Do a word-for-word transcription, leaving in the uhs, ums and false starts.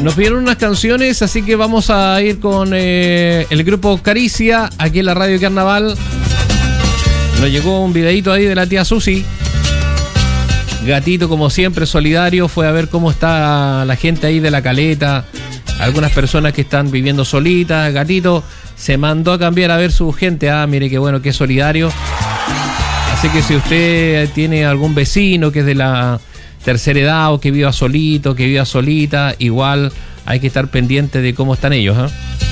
Nos pidieron unas canciones, así que vamos a ir con eh, el grupo Caricia, aquí en la Radio Carnaval. Nos llegó un videito ahí de la tía Susi. Gatito, como siempre, solidario, fue a ver cómo está la gente ahí de la Caleta, algunas personas que están viviendo solitas. Gatito se mandó a cambiar a ver su gente. Ah, mire qué bueno, qué solidario. Así que si usted tiene algún vecino que es de la tercera edad o que viva solito, que viva solita, igual hay que estar pendiente de cómo están ellos, ¿eh?